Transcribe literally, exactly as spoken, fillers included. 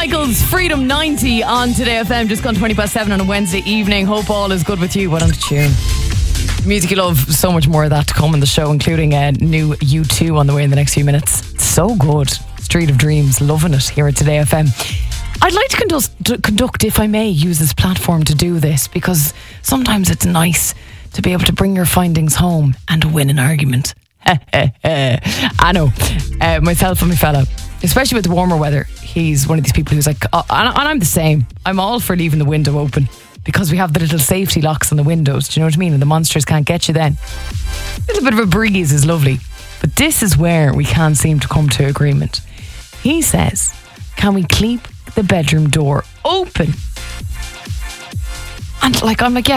Michaels, Freedom ninety on Today F M, just gone twenty past seven on a Wednesday evening. Hope all is good with you. What on the tune? Music you love, so much more of that to come in the show, including a new U two on the way in the next few minutes. So good. Street of Dreams, loving it here at Today F M. I'd like to conduct, to conduct, if I may, use this platform to do this, because sometimes it's nice to be able to bring your findings home and win an argument. I know, uh, myself and my fella, especially with the warmer weather, he's one of these people who's like, oh, and I'm the same. I'm all for leaving the window open because we have the little safety locks on the windows. Do you know what I mean? And the monsters can't get you then. A little bit of a breeze is lovely. But this is where we can't seem to come to agreement. He says, can we keep the bedroom door open? And like, I'm like, yeah,